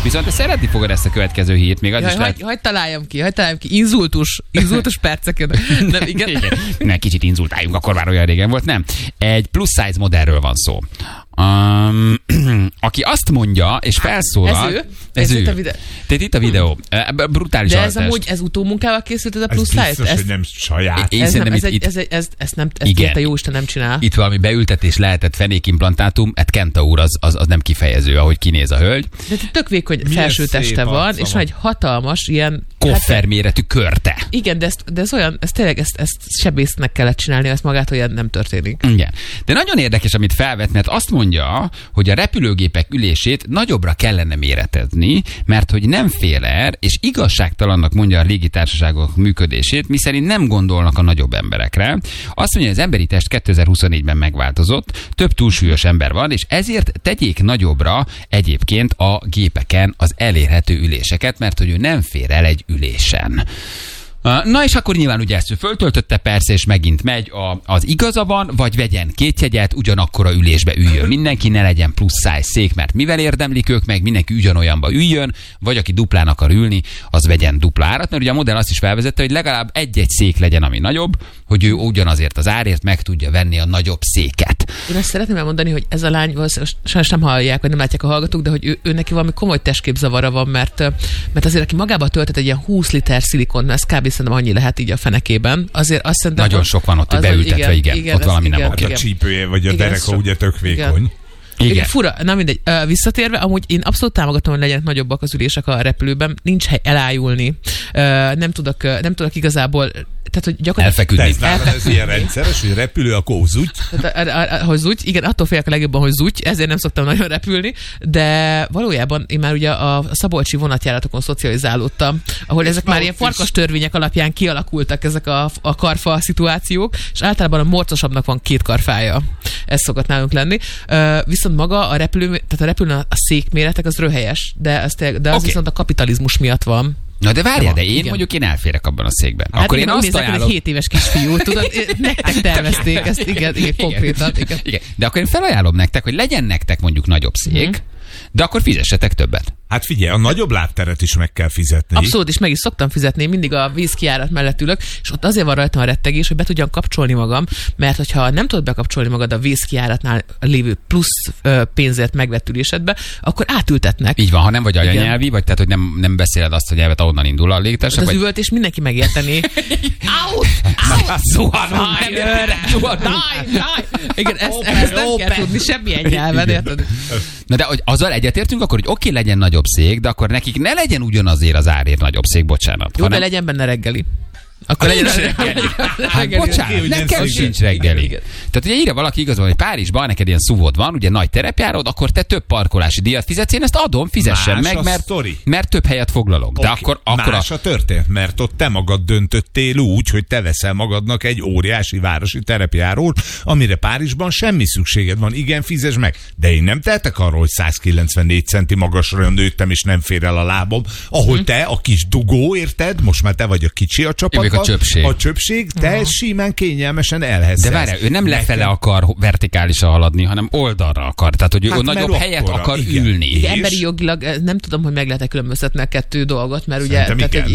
Viszont te szeretni fogod ezt a következő hírt, még az is lehet... Hagyd találjam ki. Inzultus perceken. Nem, igen. Ne, kicsit inzultáljunk, akkor már olyan régen volt, nem. Egy plus size modellről van szó. Aki azt mondja, és felszólal... Ez ő. Tehát itt a videó. Brutális de altatás. ez amúgy, ez utómunkával készült, ez a plusz size? Biztos, hogy nem saját. Ezt a jóisten nem csinál. Itt valami beültetés lehetett, fenékimplantátum, Kenta úr az nem kifejező, ahogy kinéz a hölgy. De tök vékony felső teste van, és van egy hatalmas ilyen... Kofferméretű körte. Igen, de ez olyan, ezt sebésznek kellett csinálni, ezt magától ilyen nem történik. Igen. De nagyon érdekes, amit felvet, mert azt mondja, hogy a repülőgépek ülését nagyobbra kellene méretezni, mert hogy nem fél el, és igazságtalannak mondja a légitársaságok működését, miszerint nem gondolnak a nagyobb emberekre. Azt mondja, hogy az emberi test 2024-ben megváltozott, több túlsúlyos ember van, és ezért tegyék nagyobbra egyébként a gépeken az elérhető üléseket, mert hogy ő nem fér el egy ülésen. Na és akkor nyilván ugye ezt ő föltöltötte persze, és megint megy az igaza van, vagy vegyen két jegyet, ugyanakkor a ülésbe üljön mindenki, ne legyen plusz size szék, mert mivel érdemlik ők meg, mindenki ugyanolyanba üljön, vagy aki duplán akar ülni, az vegyen dupla árat, mert ugye a modell azt is felvezette, hogy legalább egy-egy szék legyen, ami nagyobb, hogy ő ugyanazért az árért meg tudja venni a nagyobb széket. Én azt szeretném elmondani, hogy ez a lány, sajnos nem hallják, vagy nem látják a hallgatók, de hogy ő neki valami komoly testképzavara van, mert azért aki magába töltött egy ilyen 20 liter szilikon, ez kb. Szerintem annyi lehet így a fenekében. Azért azt szerintem, nagyon sok van ott beültetve, igen, ott valami nem oké. A csípője vagy a dereka ugye tök vékony. Igen, fura, na mindegy. Visszatérve, amúgy én abszolút támogatom, hogy legyenek nagyobbak az ülések a repülőben, nincs hely elájulni, nem tudok igazából, tehát hogy gyakorlatilag... Elfeküdni. Ez ilyen rendszeres, hogy repülő, akkor zúgy. Hogy zúgy, igen, attól félek a legjobban, hogy zúgy, ezért nem szoktam nagyon repülni, de valójában én már ugye a szabolcsi vonatjáratokon szocializálódtam, ahol ezek már ilyen farkas törvények alapján kialakultak ezek a karfa szituációk, és általában a morcosabbnak van két karfája. Ez szokott nálunk lenni. Viszont maga a repülőn a székméretek az röhelyes, de az viszont a kapitalizmus miatt van. Na de várjál, de én mondjuk én elférek abban a székben. Hát akkor én azt ajánlom... egy 7 éves kisfiú, tudod, nektek tervezték ezt, igen, konkrétan. Igen. De akkor én felajánlom nektek, hogy legyen nektek mondjuk nagyobb szék, de akkor fizessetek többet. Hát figyelj, a nagyobb lábteret is meg kell fizetni. Abszolút, és meg is szoktam fizetni, mindig a vízkijárat mellett ülök, és ott azért van rajtam a rettegés, hogy be tudjam kapcsolni magam, mert hogyha nem tudod bekapcsolni magad a vízkijáratnál lévő plusz pénzért megvett ülésedbe, akkor átültetnek. Így van, ha nem vagy anyanyelvi, vagy tehát, hogy nem beszéled azt, hogy nyelvet ahonnan indul a légitársaság. Az üvöltés mindenki megértené. Igen, ezt nem kell tudni semmilyen nyelven, érted? Na de hogy azzal egyetértünk, akkor, hogy oké, legyen nagyobb szék, de akkor nekik ne legyen ugyanazért az árért nagyobb szék, bocsánat. Jó, de legyen benne reggeli. Akkor legyen reggeli. Hát bocsánat, nekem sincs reggeli. Tehát ugye írja valaki igazán, hogy Párizsban neked ilyen szuvod van, ugye nagy terepjárod, akkor te több parkolási díjat fizetsz, én ezt adom, fizessen meg, mert több helyet foglalok. De akkor más a történet, mert ott te magad döntöttél úgy, hogy te veszel magadnak egy óriási városi terepjárót, amire Párizsban semmi szükséged van. Igen, fizes meg. De én nem tehetek arról, hogy 194 centi magasra nőttem, és nem fér el a lábom. Ahol te, a kis dugó, érted? Most már te vagy a kicsi a csapat. A csöpség, te simán kényelmesen elheszelsz. De várjál, ő nem lefele akar vertikálisan haladni, hanem oldalra akar. Tehát, hogy ő nagyobb helyet akar ülni. Igen, emberi jogilag nem tudom, hogy meg lehet-e különböztetni a kettő dolgot, mert ugye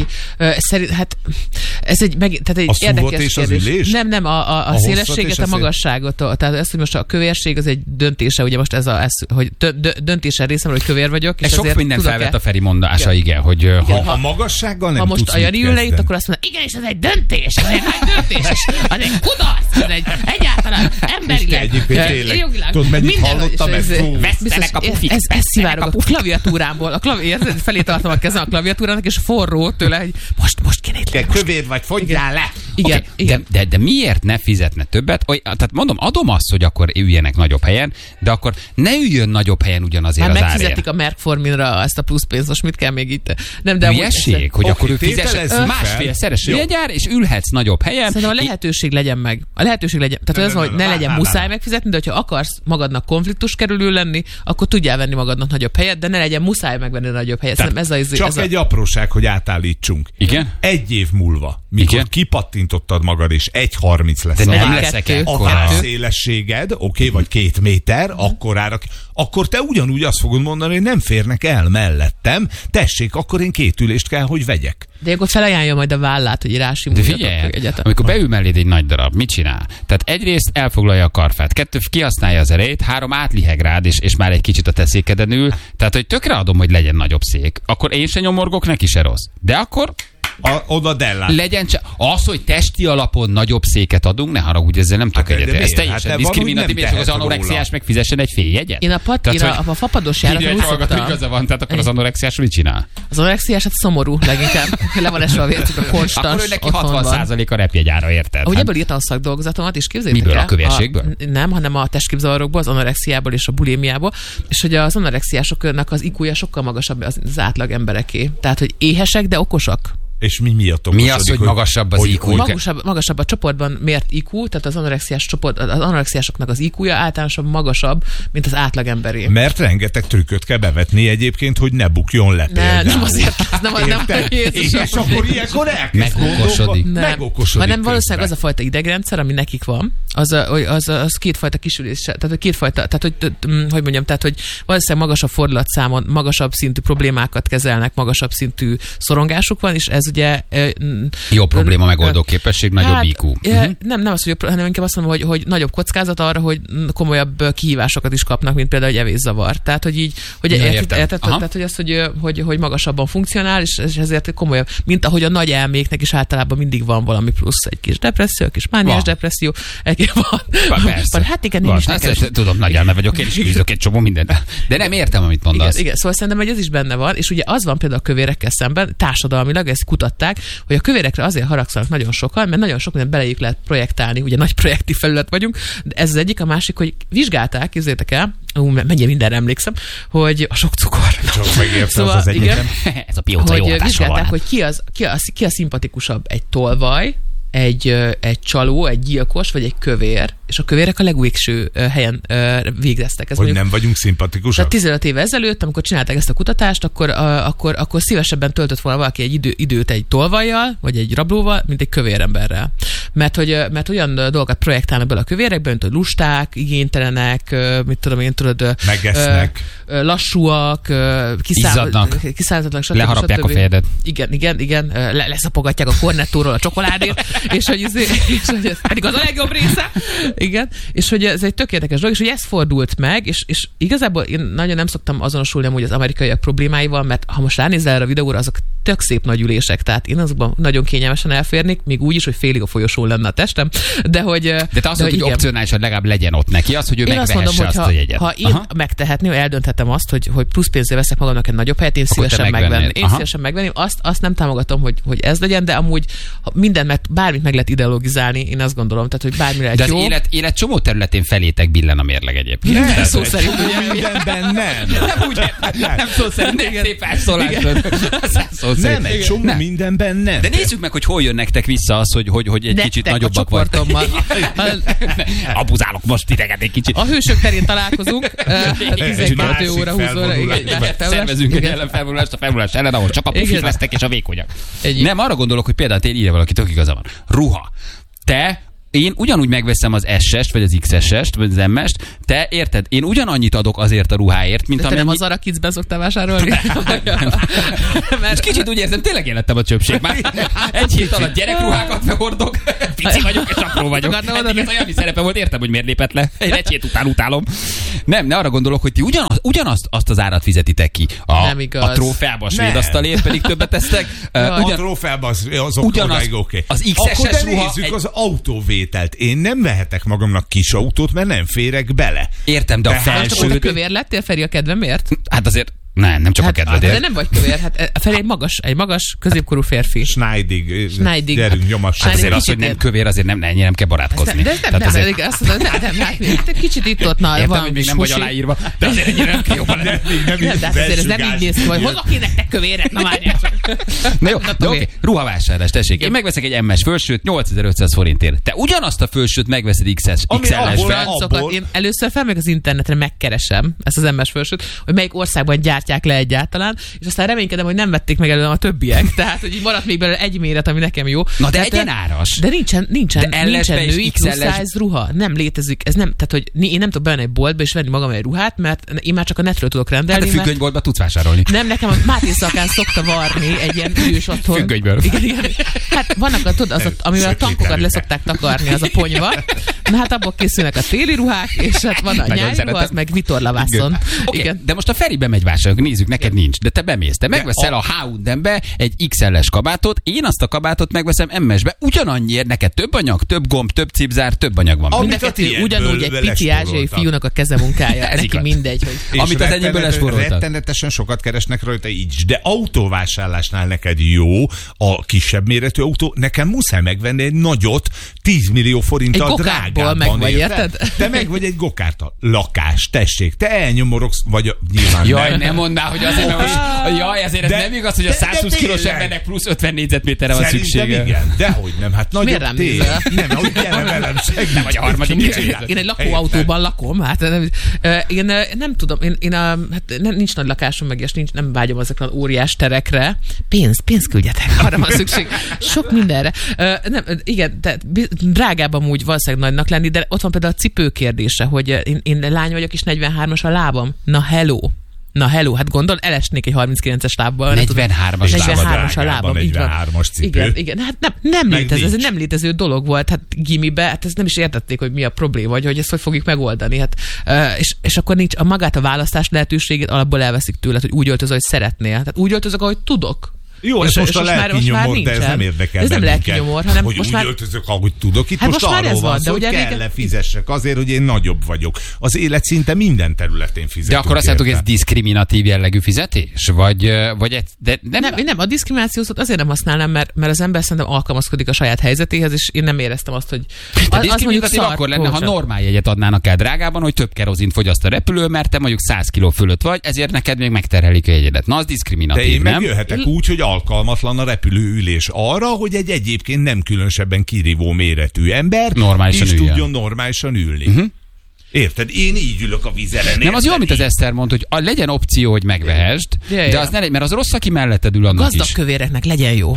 ez egy érdekes kérdés. Nem, a szélességet, a magasságot. Tehát ezt, hogy most a kövérség az egy döntése, ugye most hogy döntése részemről, hogy kövér vagyok. És sok minden felvett a Feri mondása, igen, hogy a magassággal nem tudsz mit kezdeni. Ha most a Jani ül le itt, akkor azt mondja, igen, és ez egy döntés, ez egy nagy döntés, az egy kudarc, ez egy egyáltalán emberileg, jogilag. Tudod, mennyit hallottam ezt? Vesztenek a pufik. Ez szivárog a klaviatúrámból. Felé tartom a kezem a klaviatúrának, és forró tőle, hogy most kéne itt. Kövér vagy, fogyjál le. Igen. De miért ne fizetne többet? Tehát mondom, adom azt, hogy akkor üljenek nagyobb helyen, de akkor ne üljön nagyobb helyen ugyanazért az árért. Megfizetik a Merck-Forminra ezt a pluszpénzt, most mit kell még itt? Hülyeség, hogy akkor ő fizesse másfélszeres jegyár, és ülhetsz nagyobb helyen. Szerintem a lehetőség legyen meg. A lehetőség legyen. Tehát az, hogy ne legyen muszáj megfizetni, de hogyha akarsz magadnak konfliktus kerülő lenni, akkor tudjál venni magadnak nagyobb helyet, de ne legyen muszáj megvenni nagyobb helyet. Csak egy apróság, hogy átállítsunk. Igen? 1 év múlva mikor Igen? kipattintottad magad, és 1,30 lesz De a nem váz, leszek kettő. a ekkora. szélességed, vagy 2 méter, akkor te ugyanúgy azt fogod mondani, hogy nem férnek el mellettem, tessék, akkor én 2 ülést kell, hogy vegyek. De akkor felajánlja majd a vállát, hogy De rásimuljatok figyelj, egyet. amikor beül melléd egy nagy darab, mit csinál? Tehát egyrészt elfoglalja a karfát, 2 kihasználja az erejét, 3 átliheg rád, és már egy kicsit a te székeden ül. Tehát, hogy tökre adom, hogy legyen nagyobb szék. Akkor én se nyomorgok, neki se rossz. De akkor Oda dellát. legyen csak az, hogy testi alapon nagyobb széket adunk, ne haragudj, ezzel nem tudok de egyet. Ez miért? teljesen Hát de van, diszkriminatív, hogy és nem az tehet anorexiás róla. meg fizessen egy féljegyet. Én a fapados járaton úgy szoktam. Igaza van, tehát akkor az anorexiás mit csinál? Az anorexiás, hát szomorú leginkább. Le van esve a vércukor, konstans Akkor ő neki otthon van. 60% a repjegyára, érted? Ahogy Hát ebből írtam a szakdolgozatomat, és képzeljétek Miből, el, a kövérségből? Nem, hanem a testképzavarokból, az anorexiából és a bulémiából, és hogy az anorexiásoknak az IQ-ja sokkal magasabb az átlag embereké. Tehát, hogy éhesek, de okosak. És mi miatt Mi az, hogy magasabb az IQ? Magasabb a csoportban mért IQ, tehát az anorexiásoknak az IQ-ja általánosan magasabb, mint az átlag emberé. Mert rengeteg trükköt kell bevetni egyébként, hogy ne bukjon le például. Nem azért, nem Érted? Jézusom. És akkor ilyenkor elkezd Megokosodik. megokosodik hanem valószínűleg az közben. a fajta idegrendszer, ami nekik van, az kétfajta kisülés, tehát hogy kétfajta, tehát hogy mondjam, tehát hogy valószínűleg magasabb fordulatszámon, magasabb szintű problémákat kezelnek, magasabb szintű szorongásuk van, és ez ugye... Jobb probléma megoldó képesség, nagyobb IQ. Nem az, hanem inkább azt mondom, hogy nagyobb kockázat arra, hogy komolyabb kihívásokat is kapnak, mint például egy evészavar. Tehát, hogy így, hogy érted, tehát, hogy az, hogy magasabban funkcionál, és ezért komolyabb, mint ahogy a nagy elméknek is általában mindig van valami plusz, egy kis depresszió, egy kis mániás depresszió, Persze. Hát igen, én is nekem. Tudom, nagy elme vagyok, én is küzdök egy csomó mindent. De nem értem, amit mondasz. Igen, szóval szerintem, hogy ez is benne van, és ugye az van például a kövérekkel szemben, társadalmilag ezt kutatták, hogy a kövérekre azért haragszanak nagyon sokan, mert nagyon sok mindent belejük lehet projektálni, ugye nagy projektív felület vagyunk, de ez az egyik, a másik, hogy vizsgálták, képzeljétek el, mennyire mindenre emlékszem, hogy a sok cukor. Csak megérte Szóval, az igen, Ez a pióca jó hogy hatással vizsgálták, van. hogy ki a szimpatikusabb, egy tolvaj, egy csaló, egy gyilkos, vagy egy kövér, és a kövérek a legvégső helyen végeztek. Ez Hogy mondjuk, nem vagyunk szimpatikusak? tehát 15 évvel ezelőtt, amikor csinálták ezt a kutatást, akkor szívesebben töltött volna valaki egy időt egy tolvajjal, vagy egy rablóval, mint egy kövéremberrel. Mert olyan dolgokat projektálnak bele a kövérekbe, mint hogy lusták, igénytelenek, mit tudom én, tudod, megesznek, lassúak, kiszállhatatlanak, stb. Leharapják a fejedet. Igen, leszapogatják a kornettóról a csokoládét, és hogy ez pedig az a legjobb része. Igen, és hogy ez egy tök érdekes dolog, és hogy ez fordult meg, és igazából én nagyon nem szoktam azonosulni amúgy az amerikaiak problémáival, mert ha most ránézel erre a videóra, azok tök szép nagy ülések, tehát én azokban nagyon kényelmesen elférnék, még úgy is, hogy félig a folyosón lenne a testem, de hogy... De te azt mondod, hogy opcionálisan legalább legyen ott neki az, hogy ő megvehesse azt a jegyet. Ha én megtehetném, eldönthetem azt, hogy plusz pénzzel veszek magamnak egy nagyobb helyet, én szívesen megvenném. Én szívesen megvenném, azt nem támogatom, hogy ez legyen, de amúgy bármit meg lehet ideologizálni, én azt gondolom, tehát hogy bármire de egy jó. Az élet csomó területén felétek billen a mérleg egyébként. Nem, szó szerint. Mindenben nem. Nem szó szerint, nem szép felszólásod. Nem, egy csomó mindenben nem. De nézzük meg, hogy hol jön nektek vissza az, hogy egy kicsit nagyobbak vagy. Abuzálok most titeket egy kicsit. A hősök terén találkozunk. 12 óra 20 óra. Szervezünk egy ellenfelvonulást a felvonulás ellen, ahol csak a pufik lesznek és a vékonyak. Nem, arra gondolok, hogy például én írja valaki, tök igaza van. Ruha. Én ugyanúgy megveszem az S-est, vagy az XS-est, vagy az M-est, te érted? Én ugyanannyit adok azért a ruháért, mint amennyi... nem az Zara Kidsben szoktál vásárolni? Mert kicsit úgy érzem, tényleg élettem a csöpség már. Egy hét alatt gyerekruhákat hordok, pici vagyok és apró vagyok. Eddig ez olyan szerepe volt, értem, hogy miért lépett le. Én egy hét után utálom. Nem, ne arra gondolok, hogy ti ugyanazt az árat fizetitek ki. A trófeába a svéd asztalért pedig többet tesztek. A trófeába azok odáig oké. Az XS-es ruha... Nézzük az autóvételt. Én nem vehetek magamnak kis autót, mert nem férek bele. Értem, de a felső... A kövér lettél, Feri, a kedvemért? Hát azért... Nem csak a kedvedért. De nem vagy kövér. Hát Feri egy magas, középkorú férfi. Schneidig. Gyerünk, nyomassuk. Hát azért az, hogy nem kövér, azért nem kell barátkozni. De nem, kicsit itt ott értem, hogy még nem vagy aláírva, de azért ennyire nem kell jobban lenni. De azért ez nem így néz ki, hogy hozok én nektek kövéret, na várjál. Na jó, de oké. Ruhavásárlás, tessék. Én megveszek egy MS fölsőt 8500 forintért. Te ugyanazt a fölsőt megveszed XL-esbe. Én először felmegyek az internetre, megkeresem ezt az MS fölsőt, hogy melyik országban gyártják le egyáltalán, és aztán reménykedem, hogy nem vették meg előlem a többiek. Tehát, hogy így maradt még belőle egy méret, ami nekem jó. Na de egyenáras. De nincsen női plus size ruha. Nem létezik. Ez nem, tehát, hogy én nem tudok bemenni egy boltba és venni magam egy ruhát, mert én már csak a netről tudok rendelni. Hát a függönyboltba tudsz vásárolni. Nem, nekem a Máté Szakán szokta varni egy ilyen hűs otthon. Függönyből. Igen. Hát vannak amivel a tankokat leszokták takarni, az a ponyva. Na hát abból készülnek a téli ruhák, és hát van a nyári ruha, az meg vitorlavászon. Igen. De most a Feri bemegy vásárolni, nézzük, neked nincs. De te bemész, te megveszel a H&M-be egy XL-es kabátot, én azt a kabátot megveszem MS-be, ugyanannyiért, neked több anyag, több gomb, több cipzár, több anyag van. Ugyanúgy egy pici ázsiai fiúnak a kezemunkája. Ez neki mindegy, hogy... Amit az enyémből lesporoltak. Rettenetesen sokat keresnek rajta így, de autóvásárlásnál neked jó a kisebb méretű autó, nekem muszáj megvenni egy nagyot 10 millió forinttal drágábban. Meg vagy, érted? Te meg vagy egy gokártal. Lakás, tessék, te elnyomorogsz, vagy nyilván jaj, nem mondd hogy azért, mert most, jaj, ezért ez nem igaz, hogy a 120 kilós embernek plusz 50 négyzetméterre van szüksége. Igen, dehogy nem, hát nagyobb tél. Nem, hogy gyere velem, segíts. Nem vagy a harmadik. Én egy lakóautóban lakom, hát én nem tudom, hát nincs nagy lakásom meg, és nem vágyom azokra az óriás terekre. Pénzt küldjetek, arra van szükség. Sok mindenre. Nem, igen, de drágább amúgy valószínűleg nagynak lenni, de ott van például a cipő kérdése, hogy én lány vagyok, és 43-as a lábam. Na hello, hát gondol, elesnék egy 39-es lábbal. 43-as a lábam, így van. 43-as cipő. Igen, hát nem létező, ez egy nem létező dolog volt, hát gimibe, hát ezt nem is értették, hogy mi a probléma, vagy hogy ezt hogy fogjuk megoldani, hát, és akkor nincs a választás lehetőségét alapból elveszik tőled, hogy úgy öltözöl, hogy szeretnél. Tehát úgy öltözök, ahogy tudok. Jó, ez most a lelkinyomor, de ez nem érdekel. Ez nem lelkinyomor, hanem hogy most úgy már... öltözök, ahogy tudok. Itt hát most arról van szó, hogy kell-e fizessek azért, hogy én nagyobb vagyok. Az élet szinte minden területén fizetünk. De akkor azt mondtuk, ez diszkriminatív jellegű fizetés? Vagy de nem, a diszkriminációt azért nem használnám, mert az ember szerintem alkalmazkodik a saját helyzetéhez, és én nem éreztem azt, hogy az diszkriminatív akkor lenne, ha normáljegyet adnának el drágában, hogy több kerozint fogyaszt a repülő, mert te mondjuk 100 kiló fölött vagy, ezért neked még megterhelik a jegyedet. Na, az diszkriminatív, de én nem? megjöhetek úgy, hogy alkalmatlan a repülőülés arra, hogy egy egyébként nem különösebben kirívó méretű ember is tudjon normálisan ülni. Érted? Én így ülök a vizeren. Nem, az jó, amit az Eszter mondta, hogy legyen opció, hogy megvehesd, de az ne legyen, mert az rossz, aki melletted ül, annak gazdag kövéreknek legyen jó.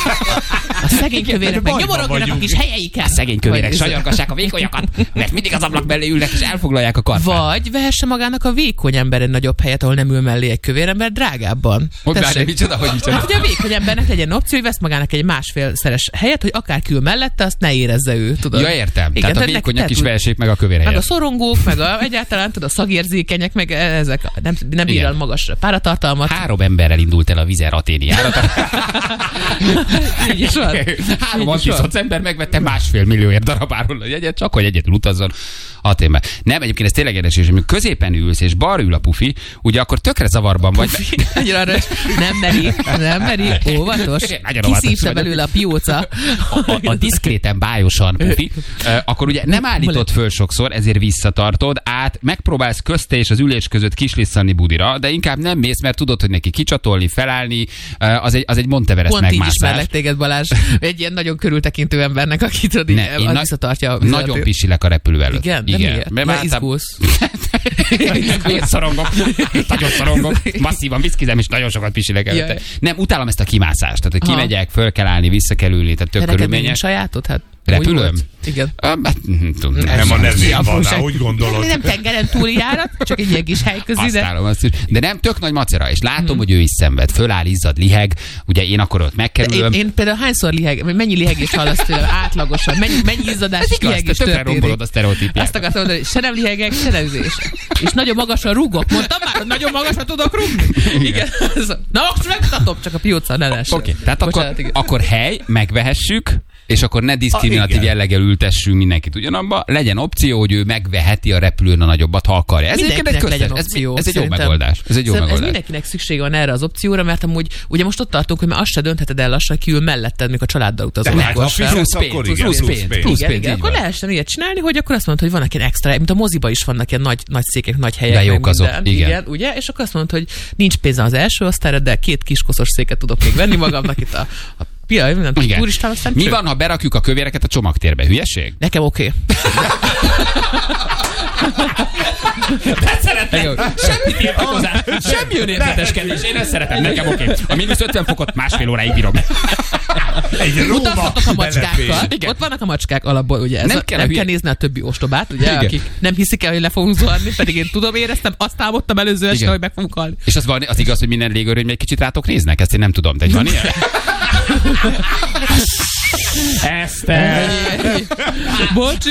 A szegény kövéreknek nyomorogjanak a kis helyeiken. A szegény kövérek sajorgassák a vékonyakat, mert mindig az ablak mellé ülnek és elfoglalják a karfát. Vagy vehesse magának a vékony ember egy nagyobb helyet, ahol nem ül mellé egy kövér ember drágábban. Hogy micsoda? Hát, hogy a vékony embernek legyen opció, hogy vesz magának egy másfélszeres helyet, hogy akár ül mellette, azt ne érezze ő, tudod. Ja, értem. Igen, tehát a vékonyak is vehessék meg a kövér helyet. Meg a szorongók, meg egyáltalán a szagérzékenyek, meg ezek nem bír el magas páratartalmat. 3 emberrel indult el a Vizer Aténiára. Így is van. 3 antiszocz ember megvette 1,5 millióért darabáról a jegyet, csak hogy egyedül utazzon Aténbe. Nem, egyébként ez tényleg érdekes, és amikor középen ülsz, és balra ül a pufi, ugye akkor tökre zavarban vagy. Nem meri, óvatos. Kiszívta belőle a pióca. A diszkréten, bájosan pufi. Akkor ugye nem állítod föl sokszor, ezért visszatartod, megpróbálsz közte és az ülés között kislisszani budira, de inkább nem mész, mert tudod, hogy neki kicsatolni, felállni, az egy Monteverest megmászás. Pont így ismerlek téged, Balázs. Egy ilyen nagyon körültekintő embernek, aki tudod, az visszatartja a vizeletét. Nagyon pisilek a repülő előtt. Igen. Mert izgulsz. Én szorongok. Nagyon szorongok. Masszívan viszkizem, és nagyon sokat pisilek előtte. Nem, utálom ezt a kimászást. Tehát, hogy kimegyek, föl kell állni, vissza kell ülni, tehát tök körülményes. Sajátod? Hát repülőm? Igen. Nem a nevén van, úgy gondolod. Nem tengeren túli járat, csak egy ilyen kis helyközi. De nem, tök nagy macera, és látom, hogy ő is szenved. Föláll, izzad, liheg, ugye én akkor ott megkerülöm. Én például hányszor liheg, mennyi lihegést hallasz tőlem átlagosan, mennyi izzadás, lihegés történik. A sztereotípiát. Azt akartam mondani, hogy se nem lihegek, se nem üzés. És nagyon magasan rúgok. Mondtam már, hogy nagyon magasra tudok rúgni. Igen. Na most megmutatom, csak a pióca ne lessen. Oké, tehát akkor hely, megvehessük, és akkor ne diszkrimináljuk diszkriminatív jelleggel ültessünk mindenkit ugyanabba, legyen opció, hogy ő megveheti a repülőn a nagyobbat, ha akarja. Ez legyen opció. Ez egy jó megoldás. Ez mindenkinek szüksége van erre az opcióra, mert amúgy ugye most ott tartunk, hogy már azt se döntheted el lassan, ki ül melletted, mikor a családdal utazol. Plusz pénz. Akkor lehessen ilyet csinálni, hogy akkor azt mondod, hogy vannak ilyen extra, mint a moziba is vannak ilyen nagy székek, nagy helyek. De jók azok, igen. Ugye? És akkor azt mondod, hogy nincs pénz az első osztályra, de 2 kiskoszos széket tudok még venni magamnak itt a turistán, aztán mi van, ha berakjuk a kövéreket a csomagtérbe? Hülyeség? Nekem oké. De szeretem. Semmi tiltakozás, semmi önérzeteskedés. Én ezt szeretem, nekem oké. A mínusz 50 fokot 1,5 óráig bírom. Utazhatok a macskákkal. Ott vannak a macskák alapból, ugye. Nem kell nézni a többi ostobát, ugye, akik nem hiszik el, hogy le fogunk zuhanni, pedig én tudom, éreztem, azt álmodtam előző este, hogy meg fogunk halni. És az igaz, hogy minden légőröny egy kicsit rátok néznek? Ezt én nem tudom. De van ilyen? Eszter! Bocsi!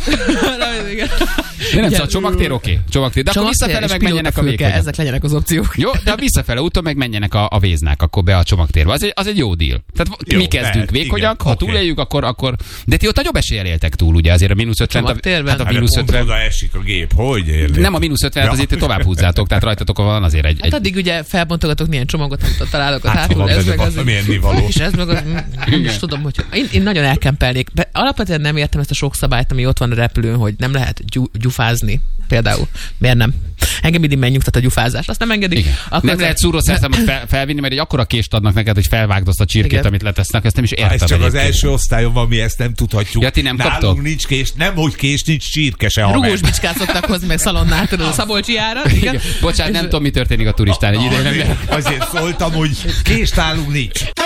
De nem, szóval a csomagtér oké. Csomagtér. De akkor visszafele meg menjenek a vékonyok. Ezek legyenek az opciók. Jó, de a visszafele úton meg menjenek a véznák, akkor be a csomagtérbe. Az egy jó deal. Tehát jó, mi kezdünk vékonyak, ha túléljük, akkor... De ti ott nagyobb eséllyel éltek túl, ugye, azért a mínusz 50. Hát a mínusz 50. Oda esik a gép, hogy érlek? Nem a mínusz 50, azért tovább húzzátok, tehát rajtatok van azért egy... Hát addig ugye felbontogatok milyen csomagot, amit találok a hátul. És ez meg nem is tudom, hogy én nagyon elkempelnék. Alapvetően nem értem ezt a sok szabályt, ami ott van a repülőn, hogy nem lehet gyufázni. Például. Miért nem? Engem mindig megnyugtat a gyufázás. Azt nem engedik. Nem lehet szúrószerszámot felvinni, mert egy akkora kést adnak neked, hogy felvágd azt a csirkét, igen, amit letesznek. Ezt nem is értem. Ez csak az első osztályon van, mi ezt nem tudhatjuk. Ja, ti nem nálunk kaptok? Nincs kés, nem hogy kés, nincs csirke se. Rugós bicskát szoktak hozni, meg szalonnát, tudod, a Szabolcsi ára. Bocsánat, nem tudom, mi történik a turistán egy ideje. Azért szóltam, hogy kést nálunk nincs.